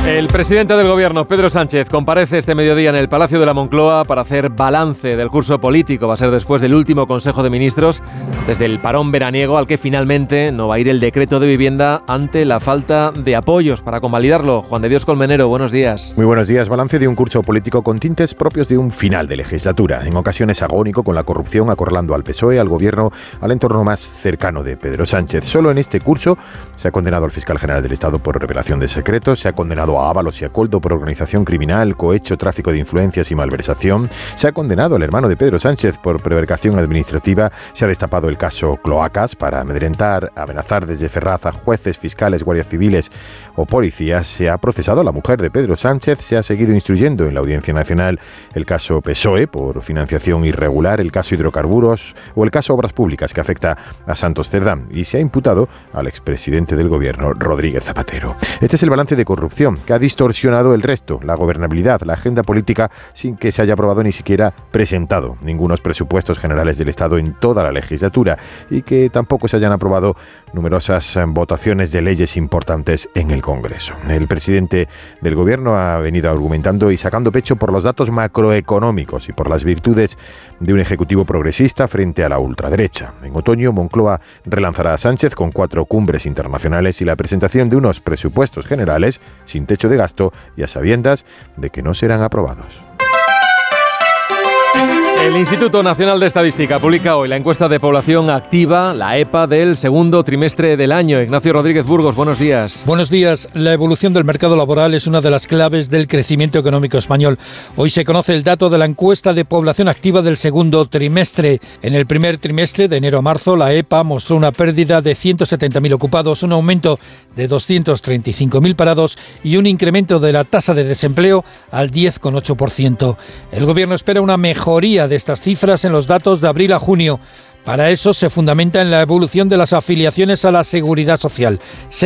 El presidente del Gobierno, Pedro Sánchez, comparece este mediodía en el Palacio de la Moncloa para hacer balance del curso político. Va a ser después del último Consejo de Ministros, desde el parón veraniego, al que finalmente no va a ir el decreto de vivienda ante la falta de apoyos para convalidarlo. Juan de Dios Colmenero, buenos días. Muy buenos días. Balance de un curso político con tintes propios de un final de legislatura. En ocasiones agónico, con la corrupción acorralando al PSOE, al Gobierno, al entorno más cercano de Pedro Sánchez. Solo en este curso se ha condenado al fiscal general del Estado por revelación de secretos, se ha condenado a Ábalos y a Coldo por organización criminal, cohecho, tráfico de influencias y malversación. Se ha condenado al hermano de Pedro Sánchez por prevaricación administrativa. Se ha destapado el caso Cloacas para amedrentar, amenazar desde Ferraz a jueces, fiscales, guardias civiles o policías. Se ha procesado a la mujer de Pedro Sánchez. Se ha seguido instruyendo en la Audiencia Nacional el caso PSOE por financiación irregular, el caso hidrocarburos o el caso Obras Públicas que afecta a Santos Cerdán. Y se ha imputado al expresidente del Gobierno, Rodríguez Zapatero. Este es el balance de corrupción que ha distorsionado el resto, la gobernabilidad, la agenda política, sin que se haya aprobado ni siquiera presentado ningunos presupuestos generales del Estado en toda la legislatura y que tampoco se hayan aprobado numerosas votaciones de leyes importantes en el Congreso. El presidente del Gobierno ha venido argumentando y sacando pecho por los datos macroeconómicos y por las virtudes de un ejecutivo progresista frente a la ultraderecha. En otoño, Moncloa relanzará a Sánchez con 4 cumbres internacionales y la presentación de unos presupuestos generales sin techo de gasto y a sabiendas de que no serán aprobados. El Instituto Nacional de Estadística publica hoy la encuesta de población activa, la EPA, del segundo trimestre del año. Ignacio Rodríguez Burgos, buenos días. Buenos días. La evolución del mercado laboral es una de las claves del crecimiento económico español. Hoy se conoce el dato de la encuesta de población activa del segundo trimestre. En el primer trimestre, de enero a marzo, la EPA mostró una pérdida de 170.000 ocupados, un aumento de 235.000 parados y un incremento de la tasa de desempleo al 10,8%. El Gobierno espera una mejoría de estas cifras en los datos de abril a junio. Para eso se fundamenta en la evolución de las afiliaciones a la Seguridad Social.